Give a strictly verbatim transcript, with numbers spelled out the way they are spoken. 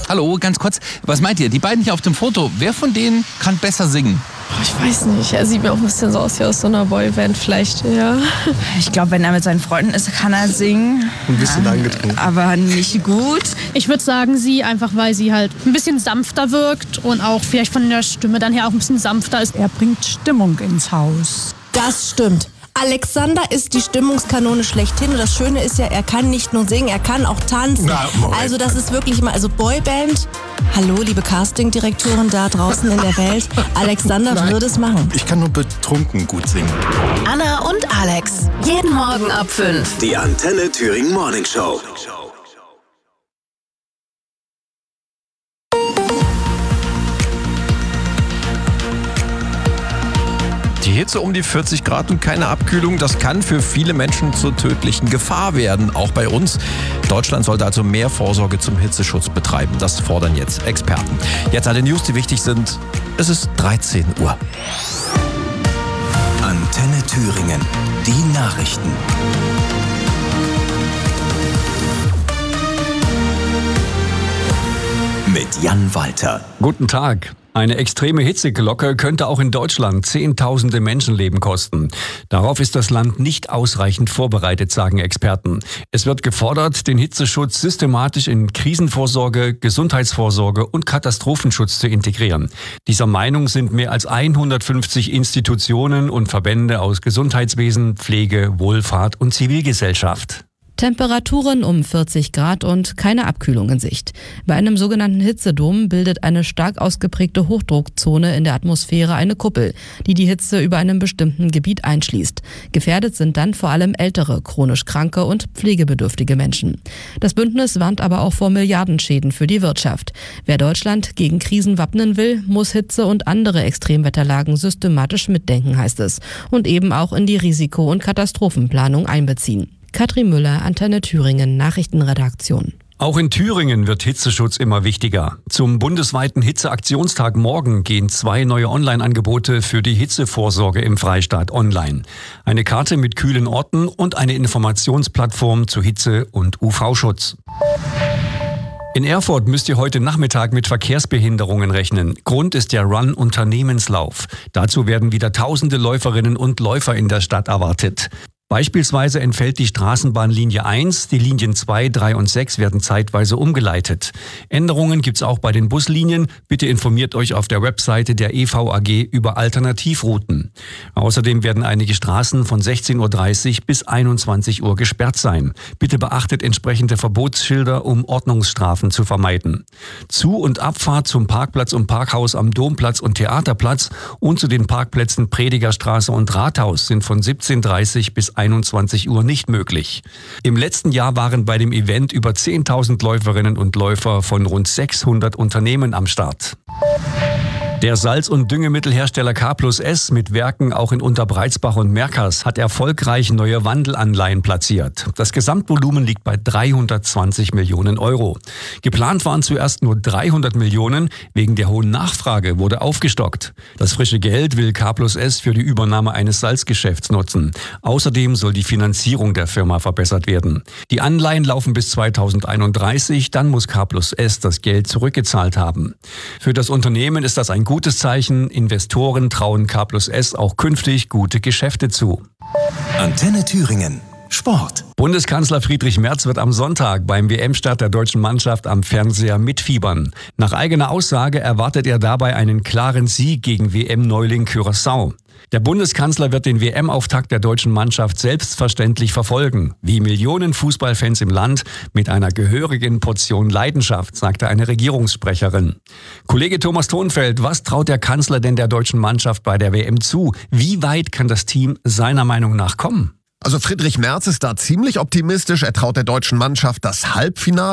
Hallo, ganz kurz, was meint ihr? Die beiden hier auf dem Foto, wer von denen kann besser singen? Ich weiß nicht, er sieht mir auch ein bisschen so aus wie aus so einer Boyband vielleicht, ja. Ich glaube, wenn er mit seinen Freunden ist, kann er singen. Ein bisschen ja, angetrunken. Aber nicht gut. Ich würde sagen, sie, einfach weil sie halt ein bisschen sanfter wirkt und auch vielleicht von der Stimme dann her auch ein bisschen sanfter ist. Er bringt Stimmung ins Haus. Das stimmt. Alexander ist die Stimmungskanone schlechthin. Und das Schöne ist ja, er kann nicht nur singen, er kann auch tanzen. Na, also das ist wirklich mal, also Boyband. Hallo, liebe Castingdirektoren da draußen in der Welt. Alexander Nein, würde es machen. Ich kann nur betrunken gut singen. Anna und Alex. Jeden Morgen ab fünf. Die Antenne Thüringen Morning Show. Die Hitze um die vierzig Grad und keine Abkühlung, das kann für viele Menschen zur tödlichen Gefahr werden, auch bei uns. Deutschland sollte also mehr Vorsorge zum Hitzeschutz betreiben. Das fordern jetzt Experten. Jetzt alle News, die wichtig sind. Es ist dreizehn Uhr. Antenne Thüringen. Die Nachrichten. Mit Jan Walter. Guten Tag. Eine extreme Hitzeglocke könnte auch in Deutschland Zehntausende Menschenleben kosten. Darauf ist das Land nicht ausreichend vorbereitet, sagen Experten. Es wird gefordert, den Hitzeschutz systematisch in Krisenvorsorge, Gesundheitsvorsorge und Katastrophenschutz zu integrieren. Dieser Meinung sind mehr als hundertfünfzig Institutionen und Verbände aus Gesundheitswesen, Pflege, Wohlfahrt und Zivilgesellschaft. Temperaturen um vierzig Grad und keine Abkühlung in Sicht. Bei einem sogenannten Hitzedom bildet eine stark ausgeprägte Hochdruckzone in der Atmosphäre eine Kuppel, die die Hitze über einem bestimmten Gebiet einschließt. Gefährdet sind dann vor allem ältere, chronisch kranke und pflegebedürftige Menschen. Das Bündnis warnt aber auch vor Milliardenschäden für die Wirtschaft. Wer Deutschland gegen Krisen wappnen will, muss Hitze und andere Extremwetterlagen systematisch mitdenken, heißt es, und eben auch in die Risiko- und Katastrophenplanung einbeziehen. Katrin Müller, Antenne Thüringen, Nachrichtenredaktion. Auch in Thüringen wird Hitzeschutz immer wichtiger. Zum bundesweiten Hitzeaktionstag morgen gehen zwei neue Online-Angebote für die Hitzevorsorge im Freistaat online. Eine Karte mit kühlen Orten und eine Informationsplattform zu Hitze- und U V-Schutz. In Erfurt müsst ihr heute Nachmittag mit Verkehrsbehinderungen rechnen. Grund ist der Run-Unternehmenslauf. Dazu werden wieder tausende Läuferinnen und Läufer in der Stadt erwartet. Beispielsweise entfällt die Straßenbahnlinie eins, die Linien zwei, drei und sechs werden zeitweise umgeleitet. Änderungen gibt's auch bei den Buslinien. Bitte informiert euch auf der Webseite der E V A G über Alternativrouten. Außerdem werden einige Straßen von sechzehn Uhr dreißig bis einundzwanzig Uhr gesperrt sein. Bitte beachtet entsprechende Verbotsschilder, um Ordnungsstrafen zu vermeiden. Zu- und Abfahrt zum Parkplatz und Parkhaus am Domplatz und Theaterplatz und zu den Parkplätzen Predigerstraße und Rathaus sind von siebzehn Uhr dreißig bis einundzwanzig Uhr nicht möglich. Im letzten Jahr waren bei dem Event über zehntausend Läuferinnen und Läufer von rund sechshundert Unternehmen am Start. Der Salz- und Düngemittelhersteller K plus S mit Werken auch in Unterbreizbach und Merkers hat erfolgreich neue Wandelanleihen platziert. Das Gesamtvolumen liegt bei dreihundertzwanzig Millionen Euro. Geplant waren zuerst nur dreihundert Millionen, wegen der hohen Nachfrage wurde aufgestockt. Das frische Geld will K plus S für die Übernahme eines Salzgeschäfts nutzen. Außerdem soll die Finanzierung der Firma verbessert werden. Die Anleihen laufen bis zweitausendeinunddreißig, dann muss K plus S das Geld zurückgezahlt haben. Für das Unternehmen ist das ein gutes Zeichen. Investoren trauen K plus S auch künftig gute Geschäfte zu. Antenne Thüringen. Sport. Bundeskanzler Friedrich Merz wird am Sonntag beim W M-Start der deutschen Mannschaft am Fernseher mitfiebern. Nach eigener Aussage erwartet er dabei einen klaren Sieg gegen W M-Neuling Curaçao. Der Bundeskanzler wird den W M-Auftakt der deutschen Mannschaft selbstverständlich verfolgen. Wie Millionen Fußballfans im Land mit einer gehörigen Portion Leidenschaft, sagte eine Regierungssprecherin. Kollege Thomas Thonfeld, was traut der Kanzler denn der deutschen Mannschaft bei der W M zu? Wie weit kann das Team seiner Meinung nach kommen? Also Friedrich Merz ist da ziemlich optimistisch. Er traut der deutschen Mannschaft das Halbfinale